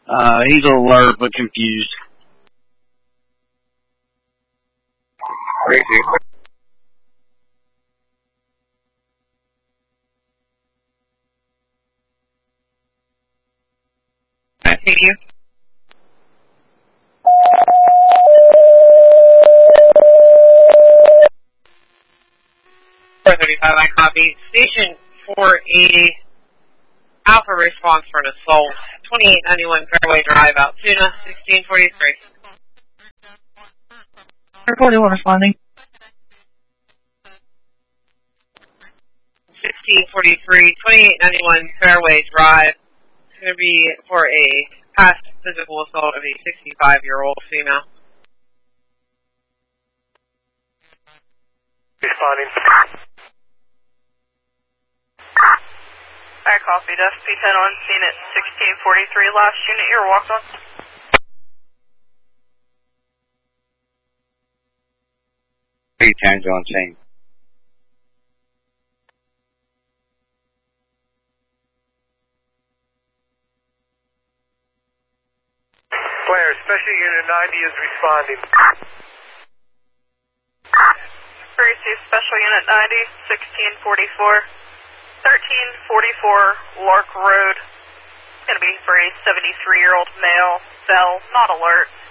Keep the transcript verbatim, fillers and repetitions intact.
Uh, he's alert but confused. Thank you. Thank you. four thirty-five, I copy. Station four eighty, Alpha response for an assault. twenty-eight ninety-one Fairway Drive, Altoona, sixteen forty-three. forty-one responding. sixteen forty-three, twenty-eight ninety-one Fairway Drive. It's going to be for a past physical assault of a sixty-five-year-old female. Responding. I copied F P ten on scene at sixteen forty-three. Last unit, you're walked on. Three times on scene. Player, Special Unit ninety is responding. Receive Special Unit ninety, sixteen forty-four. thirteen forty-four Lark Road. It's going to be for a seventy-three-year-old male. Cell, not alert.